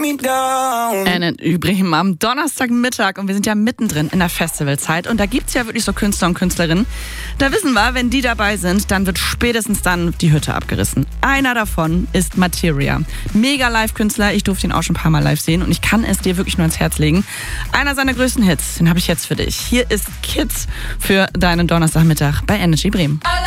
Energy Bremen am Donnerstagmittag und wir sind ja mittendrin in der Festivalzeit und da gibt's ja wirklich so Künstler und Künstlerinnen. Da wissen wir, wenn die dabei sind, dann wird spätestens dann die Hütte abgerissen. Einer davon ist Materia. Mega Live-Künstler, ich durfte ihn auch schon ein paar Mal live sehen und ich kann es dir wirklich nur ans Herz legen. Einer seiner größten Hits, den habe ich jetzt für dich. Hier ist Kids für deinen Donnerstagmittag bei Energy Bremen.